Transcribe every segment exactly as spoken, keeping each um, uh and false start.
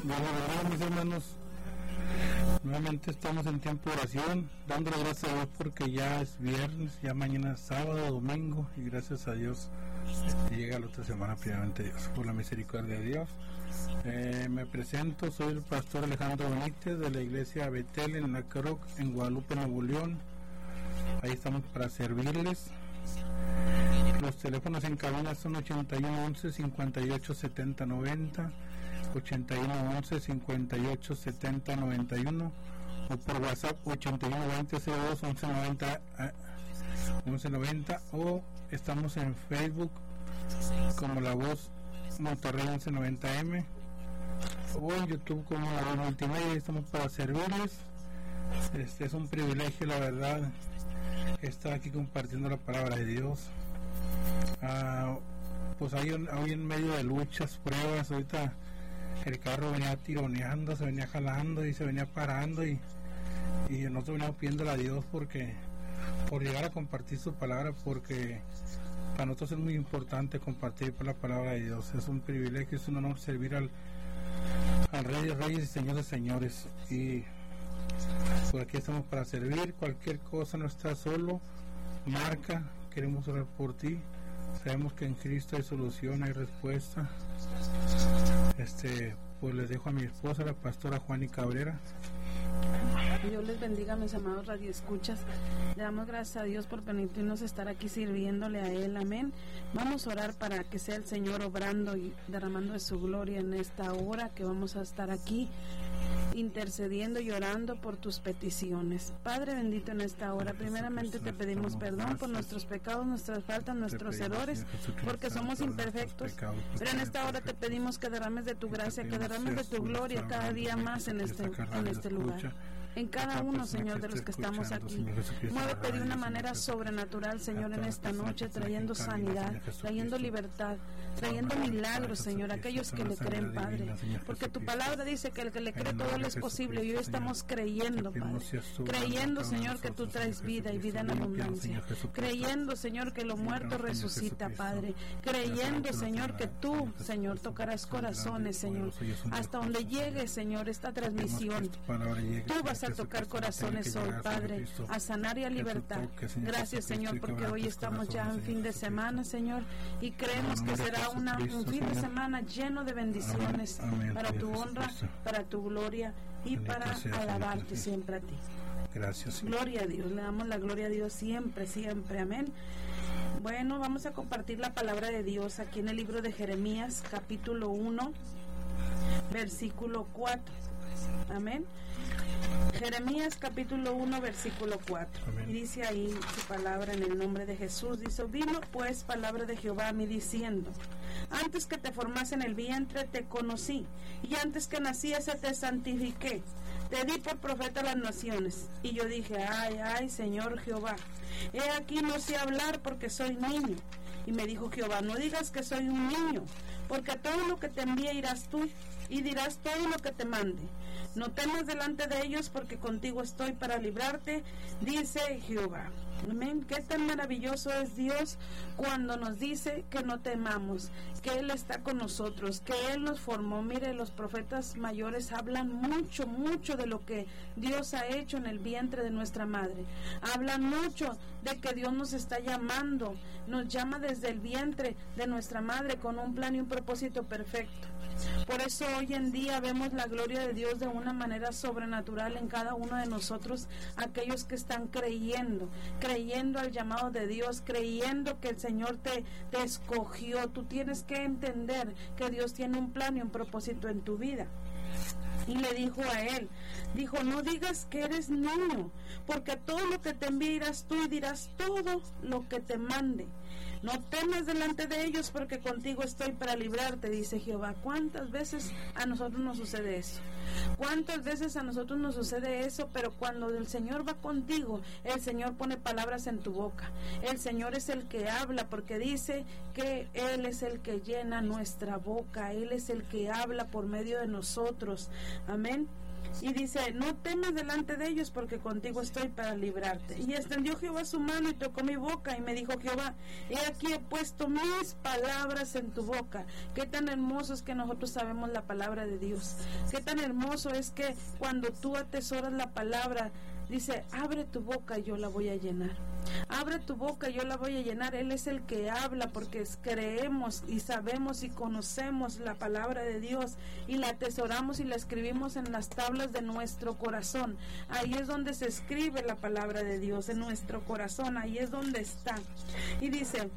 Bueno, mis hermanos, nuevamente estamos en tiempo de oración, dándole gracias a Dios porque ya es viernes, ya mañana es sábado, domingo, y gracias a Dios llega la otra semana, primeramente Dios, por la misericordia de Dios. Eh, me presento, soy el pastor Alejandro Benítez de la iglesia Betel en la Croc, en Guadalupe, Nuevo León. Ahí estamos para servirles. Los teléfonos en cabina son ochenta y uno once cincuenta y ocho setenta noventa, ochenta y uno once cincuenta y ocho setenta noventa y uno, o por WhatsApp ochenta y uno veinte cero dos once noventa once noventa, o estamos en Facebook como La Voz Monterrey once noventa eme, o en YouTube como La Voz Multimedia. Estamos para servirles. Este es un privilegio, la verdad, estar aquí compartiendo la palabra de Dios. Ah, pues hoy, hoy en medio de luchas, pruebas, ahorita el carro venía tironeando, se venía jalando y se venía parando, y, y nosotros veníamos pidiéndole a Dios porque por llegar a compartir su palabra, porque para nosotros es muy importante compartir por la palabra de Dios. Es un privilegio, es un honor servir al, al Rey de Reyes y Señor de Señores, y por aquí estamos para servir. Cualquier cosa, no estás solo, marca, queremos orar por ti. Sabemos que en Cristo hay solución, hay respuesta. Este, pues les dejo a mi esposa, la pastora Juani Cabrera. Dios les bendiga, mis amados radioescuchas. Le damos gracias a Dios por permitirnos estar aquí sirviéndole a Él, amén. Vamos a orar para que sea el Señor obrando y derramando de su gloria en esta hora que vamos a estar aquí intercediendo y orando por tus peticiones. Padre bendito, en esta hora primeramente te pedimos perdón por nuestros pecados, nuestras faltas, nuestros errores, porque somos imperfectos, pero en esta hora te pedimos que derrames de tu gracia, que derrames de tu gloria cada día más en este, en este lugar, en cada uno, Señor, de los que estamos aquí. Muévete de una manera sobrenatural, Señor, en esta noche, trayendo sanidad, trayendo libertad, trayendo milagros, Señor, a aquellos que le creen, Padre, porque tu palabra dice que el que le cree todo le es posible, y hoy estamos creyendo, Padre, creyendo, Señor, que tú traes vida y vida en abundancia, creyendo, Señor, que lo muerto resucita, Padre, creyendo, Señor, que tú, Señor, tocarás corazones, Señor, hasta donde llegue, Señor, esta transmisión. Tú vas a tocar corazones hoy, Padre, a sanar y a libertar. Gracias, Señor, porque hoy estamos ya en fin de semana, Señor, y creemos que será una, un fin de semana lleno de bendiciones para tu honra, para tu gloria y para alabarte siempre a ti. Gracias. Gloria a Dios, le damos la gloria a Dios siempre, siempre, amén. Bueno, vamos a compartir la palabra de Dios aquí en el libro de Jeremías, capítulo uno, versículo cuatro. Amén. Jeremías capítulo uno versículo cuatro. Amén. Y dice ahí su palabra en el nombre de Jesús. Dice: vino pues palabra de Jehová a mí diciendo: antes que te formase en el vientre te conocí, y antes que naciese te santifiqué, te di por profeta a las naciones. Y yo dije: ay, ay, Señor Jehová, he aquí no sé hablar porque soy niño. Y me dijo Jehová: no digas que soy un niño, porque a todo lo que te envíe irás tú, y dirás todo lo que te mande. No temas delante de ellos, porque contigo estoy para librarte, dice Jehová. Amén. Qué tan maravilloso es Dios cuando nos dice que no temamos, que Él está con nosotros, que Él nos formó. Mire, los profetas mayores hablan mucho, mucho de lo que Dios ha hecho en el vientre de nuestra madre. Hablan mucho de que Dios nos está llamando, nos llama desde el vientre de nuestra madre con un plan y un propósito perfecto. Por eso hoy en día vemos la gloria de Dios de una manera sobrenatural en cada uno de nosotros, aquellos que están creyendo, creyendo al llamado de Dios, creyendo que el Señor te, te escogió. Tú tienes que entender que Dios tiene un plan y un propósito en tu vida. Y le dijo a él, dijo: no digas que eres niño, porque todo lo que te envíe irás tú, y dirás todo lo que te mande. No temas delante de ellos, porque contigo estoy para librarte, dice Jehová. ¿Cuántas veces a nosotros nos sucede eso? ¿Cuántas veces a nosotros nos sucede eso? Pero cuando el Señor va contigo, el Señor pone palabras en tu boca. El Señor es el que habla, porque dice que Él es el que llena nuestra boca. Él es el que habla por medio de nosotros. Amén. Y dice: no temas delante de ellos, porque contigo estoy para librarte. Y extendió Jehová su mano y tocó mi boca, y me dijo Jehová: He aquí he puesto mis palabras en tu boca. Qué tan hermoso es que nosotros sabemos la palabra de Dios. Qué tan hermoso es que cuando tú atesoras la palabra, dice, abre tu boca y yo la voy a llenar. Abre tu boca y yo la voy a llenar. Él es el que habla, porque creemos y sabemos y conocemos la palabra de Dios y la atesoramos y la escribimos en las tablas de nuestro corazón. Ahí es donde se escribe la palabra de Dios, en nuestro corazón. Ahí es donde está. Y dice,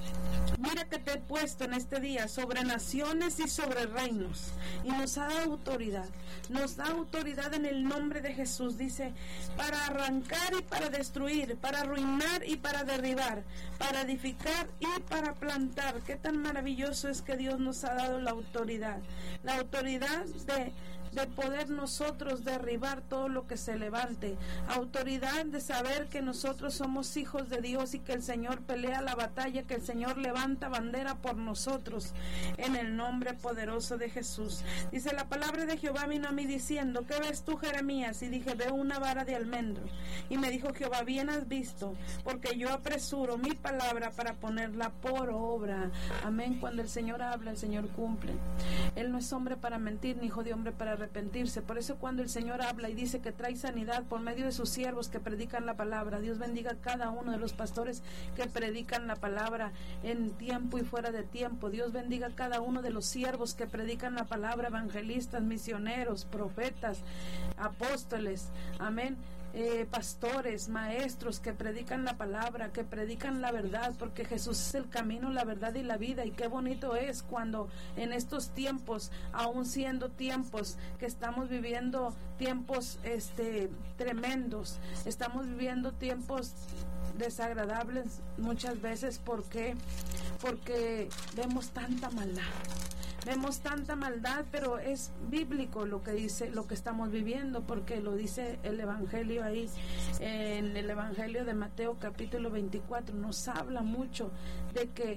mira que te he puesto en este día sobre naciones y sobre reinos, y nos ha dado autoridad, nos da autoridad en el nombre de Jesús, dice, para arrancar y para destruir, para arruinar y para derribar, para edificar y para plantar. Qué tan maravilloso es que Dios nos ha dado la autoridad, la autoridad de de poder nosotros derribar todo lo que se levante, autoridad de saber que nosotros somos hijos de Dios y que el Señor pelea la batalla, que el Señor levanta bandera por nosotros, en el nombre poderoso de Jesús. Dice, la palabra de Jehová vino a mí diciendo, ¿qué ves tú, Jeremías? Y dije, veo una vara de almendro. Y me dijo Jehová, bien has visto, porque yo apresuro mi palabra para ponerla por obra. Amén. Cuando el Señor habla, el Señor cumple. Él no es hombre para mentir, ni hijo de hombre para arrepentirse. Por eso cuando el Señor habla y dice que trae sanidad por medio de sus siervos que predican la palabra, Dios bendiga a cada uno de los pastores que predican la palabra en tiempo y fuera de tiempo. Dios bendiga a cada uno de los siervos que predican la palabra, evangelistas, misioneros, profetas, apóstoles, amén. Eh, pastores, maestros que predican la palabra, que predican la verdad, porque Jesús es el camino, la verdad y la vida. Y qué bonito es cuando en estos tiempos, aún siendo tiempos que estamos viviendo, tiempos este tremendos, estamos viviendo tiempos desagradables muchas veces. ¿Por qué? Porque vemos tanta maldad. Vemos tanta maldad, pero es bíblico lo que dice, lo que estamos viviendo, porque lo dice el Evangelio ahí, en el Evangelio de Mateo capítulo veinticuatro, nos habla mucho de que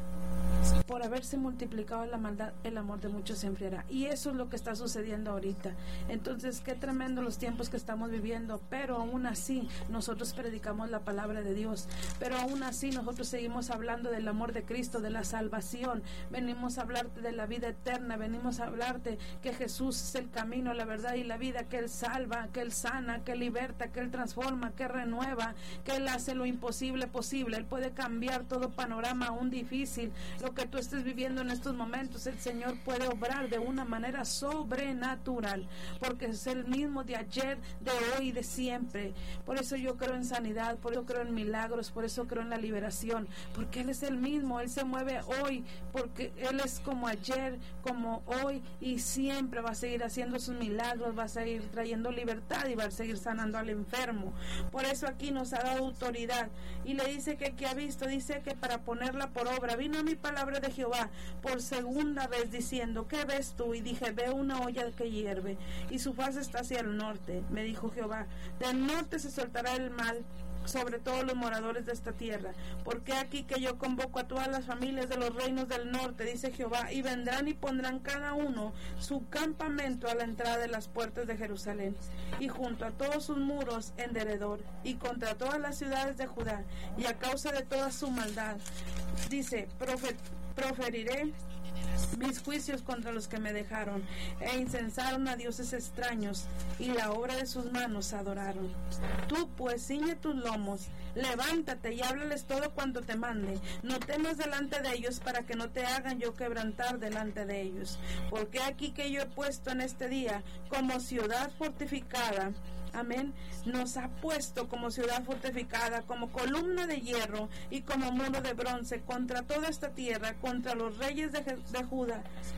por haberse multiplicado la maldad, el amor de muchos se enfriará. Y eso es lo que está sucediendo ahorita. Entonces, qué tremendo los tiempos que estamos viviendo, pero aún así nosotros predicamos la palabra de Dios, pero aún así nosotros seguimos hablando del amor de Cristo, de la salvación. Venimos a hablarte de la vida eterna, venimos a hablarte que Jesús es el camino, la verdad y la vida, que Él salva, que Él sana, que Él liberta, que Él transforma, que Él renueva, que Él hace lo imposible posible. Él puede cambiar todo panorama aún difícil. Lo que tú estés viviendo en estos momentos, el Señor puede obrar de una manera sobrenatural, porque es el mismo de ayer, de hoy y de siempre. Por eso yo creo en sanidad, por eso creo en milagros, por eso creo en la liberación, porque Él es el mismo, Él se mueve hoy, porque Él es como ayer, como hoy y siempre va a seguir haciendo sus milagros, va a seguir trayendo libertad y va a seguir sanando al enfermo. Por eso aquí nos ha dado autoridad y le dice que que ha visto, dice que para ponerla por obra. Vino mi palabra de Jehová por segunda vez diciendo, ¿qué ves tú? Y dije, veo una olla que hierve y su faz está hacia el norte. Me dijo Jehová, del norte se soltará el mal sobre todos los moradores de esta tierra, porque aquí que yo convoco a todas las familias de los reinos del norte, dice Jehová, y vendrán y pondrán cada uno su campamento a la entrada de las puertas de Jerusalén, y junto a todos sus muros en derredor, y contra todas las ciudades de Judá, y a causa de toda su maldad, dice, profet, proferiré mis juicios contra los que me dejaron e incensaron a dioses extraños y la obra de sus manos adoraron. Tú pues ciñe tus lomos, levántate y háblales todo cuanto te mande, no temas delante de ellos para que no te hagan yo quebrantar delante de ellos, porque aquí que yo he puesto en este día como ciudad fortificada, amén, nos ha puesto como ciudad fortificada, como columna de hierro y como muro de bronce contra toda esta tierra, contra los reyes de, de Judá,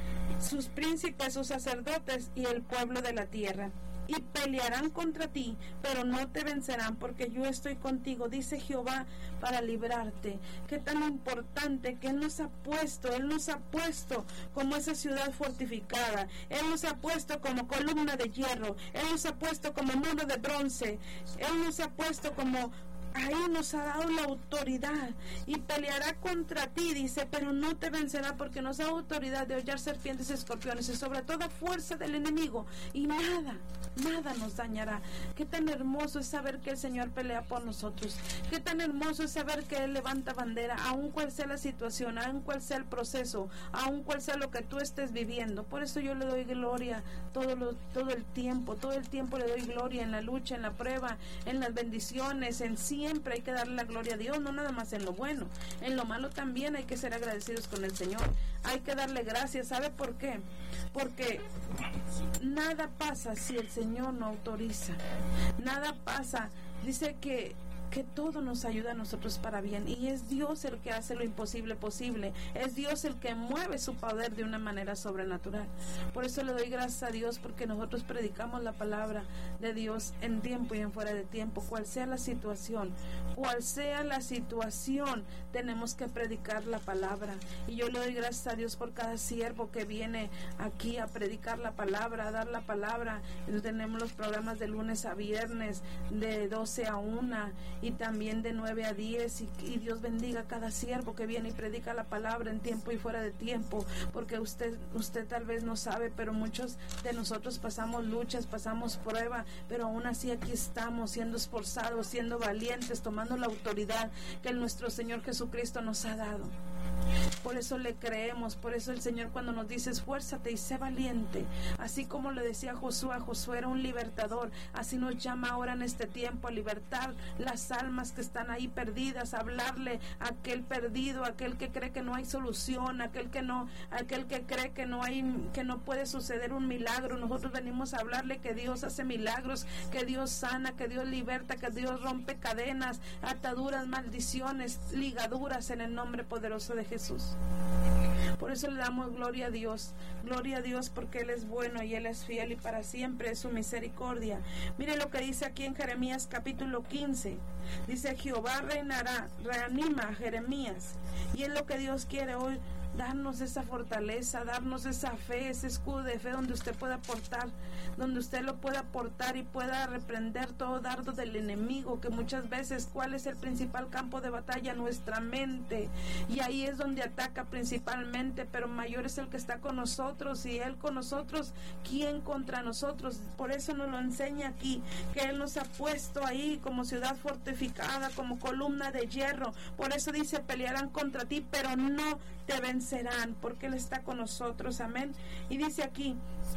sus príncipes, sus sacerdotes y el pueblo de la tierra. Y pelearán contra ti, pero no te vencerán, porque yo estoy contigo, dice Jehová, para librarte. Qué tan importante que Él nos ha puesto, Él nos ha puesto como esa ciudad fortificada, Él nos ha puesto como columna de hierro, Él nos ha puesto como muro de bronce, Él nos ha puesto como ahí nos ha dado la autoridad y peleará contra ti, dice, pero no te vencerá, porque nos da autoridad de hollar serpientes y escorpiones y sobre toda fuerza del enemigo, y nada, nada nos dañará. Qué tan hermoso es saber que el Señor pelea por nosotros. Qué tan hermoso es saber que Él levanta bandera, aun cual sea la situación, aun cual sea el proceso, aun cual sea lo que tú estés viviendo. Por eso yo le doy gloria todo, lo, todo el tiempo, todo el tiempo le doy gloria en la lucha, en la prueba, en las bendiciones, en siempre hay que darle la gloria a Dios, no nada más en lo bueno, en lo malo también hay que ser agradecidos con el Señor, hay que darle gracias. ¿Sabe por qué? Porque nada pasa si el Señor no autoriza, nada pasa, dice que que todo nos ayuda a nosotros para bien, y es Dios el que hace lo imposible posible, es Dios el que mueve su poder de una manera sobrenatural. Por eso le doy gracias a Dios, porque nosotros predicamos la palabra de Dios en tiempo y en fuera de tiempo, cual sea la situación, cual sea la situación, tenemos que predicar la palabra. Y yo le doy gracias a Dios por cada siervo que viene aquí a predicar la palabra, a dar la palabra. Tenemos los programas de lunes a viernes de doce a una y también de nueve a diez, y, y Dios bendiga a cada siervo que viene y predica la palabra en tiempo y fuera de tiempo, porque usted usted tal vez no sabe, pero muchos de nosotros pasamos luchas, pasamos prueba, pero aún así aquí estamos siendo esforzados, siendo valientes, tomando la autoridad que el nuestro Señor Jesucristo nos ha dado. Por eso le creemos, por eso el Señor cuando nos dice esfuérzate y sé valiente, así como le decía Josué, Josué era un libertador, así nos llama ahora en este tiempo a libertar las almas que están ahí perdidas, a hablarle a aquel perdido, a aquel que cree que no hay solución, a aquel que no, a aquel que cree que no hay, que no puede suceder un milagro. Nosotros venimos a hablarle que Dios hace milagros, que Dios sana, que Dios liberta, que Dios rompe cadenas, ataduras, maldiciones, ligaduras en el nombre poderoso de Jesús. Por eso le damos gloria a Dios, gloria a Dios, porque Él es bueno y Él es fiel y para siempre es su misericordia. Mire lo que dice aquí en Jeremías capítulo quince, dice Jehová reinará, reanima a Jeremías, y es lo que Dios quiere hoy, darnos esa fortaleza, darnos esa fe, ese escudo de fe donde usted pueda aportar, donde usted lo pueda aportar y pueda reprender todo dardo del enemigo, que muchas veces, ¿cuál es el principal campo de batalla? Nuestra mente, y ahí es donde ataca principalmente, pero mayor es el que está con nosotros, y Él con nosotros, ¿quién contra nosotros? Por eso nos lo enseña aquí, que Él nos ha puesto ahí como ciudad fortificada, como columna de hierro. Por eso dice, pelearán contra ti, pero no te vencerán, porque Él está con nosotros, amén. Y dice aquí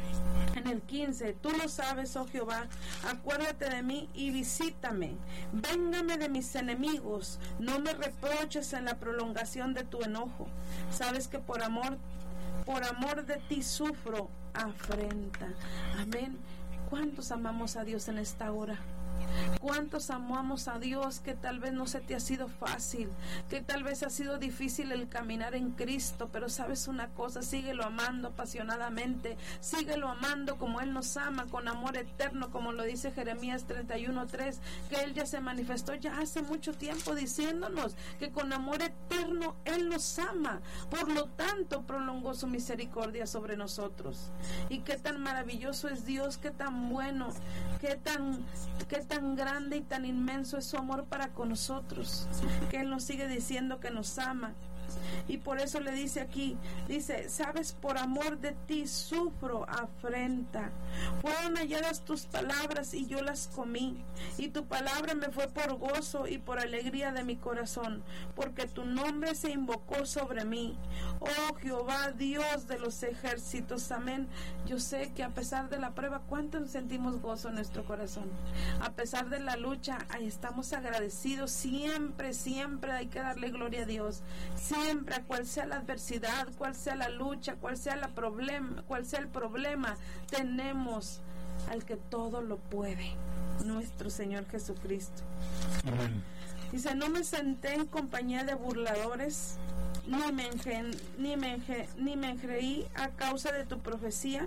en el quince, tú lo sabes, oh Jehová, acuérdate de mí y visítame, véngame de mis enemigos, no me reproches en la prolongación de tu enojo, sabes que por amor, por amor de ti sufro afrenta, amén. ¿Cuántos amamos a Dios en esta hora? ¿Cuántos amamos a Dios que tal vez no se te ha sido fácil, que tal vez ha sido difícil el caminar en Cristo, pero sabes una cosa, síguelo amando apasionadamente, síguelo amando como Él nos ama, con amor eterno, como lo dice Jeremías treinta y uno tres, que Él ya se manifestó ya hace mucho tiempo diciéndonos que con amor eterno Él nos ama, por lo tanto prolongó su misericordia sobre nosotros. Y qué tan maravilloso es Dios, qué tan bueno, qué tan, qué tan grande y tan inmenso es su amor para con nosotros, que Él nos sigue diciendo que nos ama. Y por eso le dice aquí, dice, sabes, por amor de ti sufro afrenta, fueron halladas tus palabras y yo las comí, y tu palabra me fue por gozo y por alegría de mi corazón, porque tu nombre se invocó sobre mí, oh Jehová, Dios de los ejércitos, amén. Yo sé que a pesar de la prueba, ¿cuánto sentimos gozo en nuestro corazón? A pesar de la lucha, ahí estamos agradecidos, siempre, siempre hay que darle gloria a Dios, siempre, cual sea la adversidad, cual sea la lucha, cual sea la problema, cual sea el problema, tenemos al que todo lo puede, nuestro Señor Jesucristo. Amén. Dice, no me senté en compañía de burladores, ni me engen, ni me engen, ni me engreí a causa de tu profecía,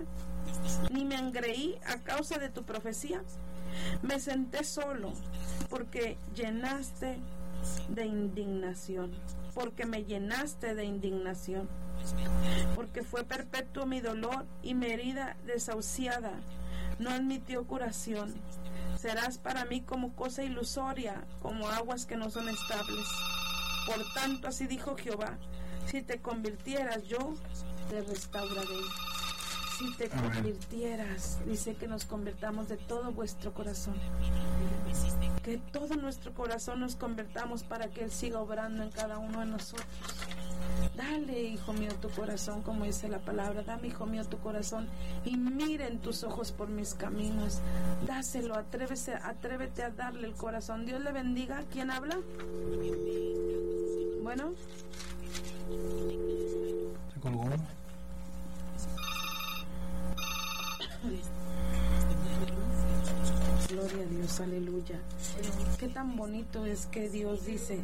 ni me engreí a causa de tu profecía. Me senté solo, porque llenaste de indignación, porque me llenaste de indignación, porque fue perpetuo mi dolor y mi herida desahuciada, no admitió curación. Serás para mí como cosa ilusoria, como aguas que no son estables. Por tanto, así dijo Jehová, si te convirtieras, yo te restauraré. Si te convirtieras, dice que nos convertamos de todo vuestro corazón. Que todo nuestro corazón nos convertamos para que Él siga obrando en cada uno de nosotros. Dale, hijo mío, tu corazón, como dice la palabra. Dame, hijo mío, tu corazón y miren tus ojos por mis caminos. Dáselo, atrévese, atrévete a darle el corazón. Dios le bendiga. ¿Quién habla? Bueno. ¿Se colgó? Gloria a Dios, aleluya. Qué tan bonito es que Dios dice,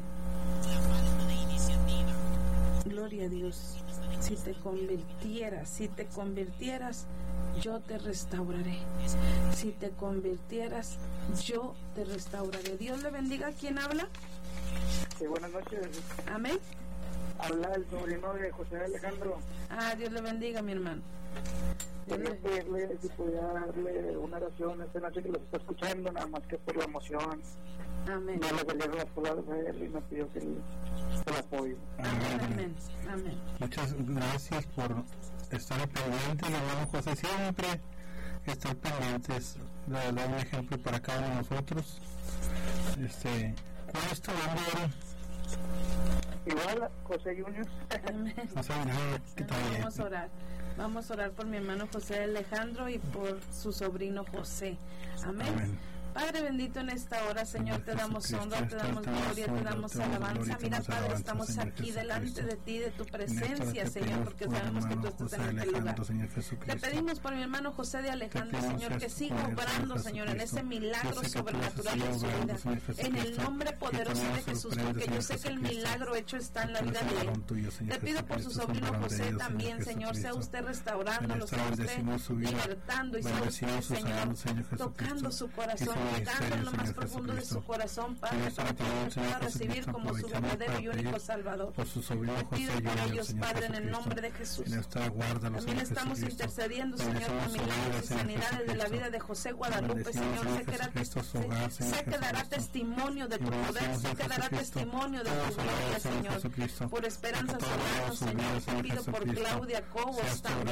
gloria a Dios, si te convirtieras, si te convirtieras, yo te restauraré. Si te convirtieras, yo te restauraré. Dios le bendiga. ¿Quién habla? Sí, buenas noches. Amén. Habla el sobrino de José Alejandro. Ah, Dios le bendiga, mi hermano. Quería pedirle si podía darle una oración esta noche que los está escuchando, nada más que por la emoción. Amén. No le salieron las palabras a él y me pidió que le, que le apoye. Amén. Amén. Amén. Muchas gracias por estar pendientes, hermano José, siempre estar pendientes, de dar un ejemplo para cada uno de nosotros. Este, ¿cuál es tu nombre ahora? Igual, José Junior. Amén. O sea, ya, ¿qué tal? Vamos a orar. Vamos a orar por mi hermano José Alejandro y por su sobrino José. Amén. Amén. Padre bendito, en esta hora, Señor, te damos honra, te damos gloria, te damos alabanza. Mira, Padre, estamos aquí delante de ti, de tu presencia, Señor, porque sabemos que tú estás en este lugar. Te pedimos por mi hermano José de Alejandro, Señor, que siga obrando, Señor, en ese milagro sobrenatural en su vida. En el nombre poderoso de Jesús, porque yo sé que el milagro hecho está en la vida de él. Te pido por su sobrino José también, Señor, sea usted restaurándolo, sea usted libertando y sea usted, Señor, tocando su corazón, tocando en lo más profundo de su corazón, Padre, para que Él pueda recibir como su verdadero y único Salvador. Te pido por ellos, Padre, en el nombre de Jesús. También estamos intercediendo, Señor, por milagros y sanidades de la vida de José Guadalupe, Señor. Sé que, dará, sé, sé que dará testimonio de tu poder, sé que dará testimonio de tu gloria, Señor. Por Esperanza Solano, Señor, te pido por Claudia Cobos también.